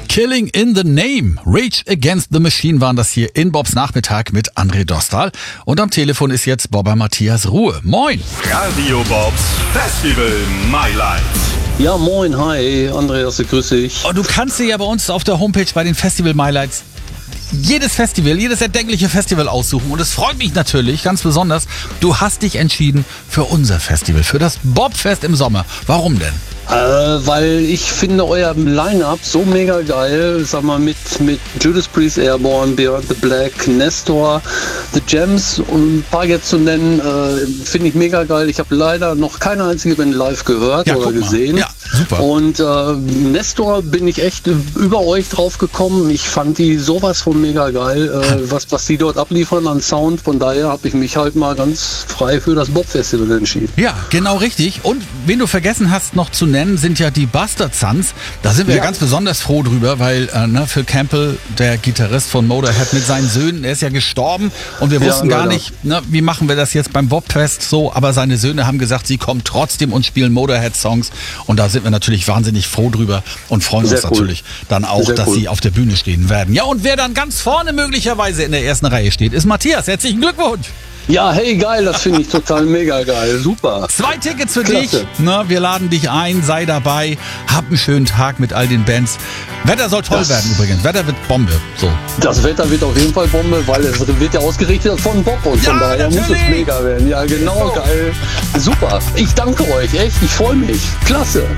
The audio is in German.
Killing in the Name. Rage Against the Machine waren das hier in Bobs Nachmittag mit André Dostal. Und am Telefon ist jetzt Bobber Matthias Ruhe. Moin. Radio Bobs Festival My Life. Ja, moin, hi, Andreas, grüß dich. Oh, du kannst dir ja bei uns auf der Homepage bei den Festival My Lights jedes erdenkliche Festival aussuchen. Und es freut mich natürlich ganz besonders, du hast dich entschieden für unser Festival, für das Bobfest im Sommer. Warum denn? Weil ich finde euer Line-Up so mega geil, sag mal mit Judas Priest, Airborne, Beyond the Black, Nestor, The Gems und ein paar jetzt zu nennen, finde ich mega geil. Ich habe leider noch keine einzige Band live gehört oder gesehen. Ja, super. Und Nestor bin ich echt über euch drauf gekommen. Ich fand die sowas von mega geil, was die dort abliefern an Sound. Von daher habe ich mich halt mal ganz frei für das Bob-Festival entschieden. Ja, genau richtig. Und wen du vergessen hast noch zu nennen, sind ja die Bastard Sons. Da sind wir ja ganz besonders froh drüber, weil Phil Campbell, der Gitarrist von Motorhead mit seinen Söhnen, der ist ja gestorben und wir wussten gar nicht, wie machen wir das jetzt beim Bobfest so, aber seine Söhne haben gesagt, sie kommen trotzdem und spielen Motorhead-Songs und da sind wir natürlich wahnsinnig froh drüber und freuen uns natürlich dann auch, dass sie auf der Bühne stehen werden. Ja, und wer dann ganz vorne möglicherweise in der ersten Reihe steht, ist Matthias. Herzlichen Glückwunsch! Ja, hey, geil, das finde ich total mega geil, super. 2 Tickets für Klasse. dich, wir laden dich ein, sei dabei, hab einen schönen Tag mit all den Bands. Wetter soll toll werden übrigens, Wetter wird Bombe. So. Das Wetter wird auf jeden Fall Bombe, weil es wird ja ausgerichtet von Bob und von daher muss es mega werden. Ja, genau, geil, super. Ich danke euch, echt, ich freue mich, klasse.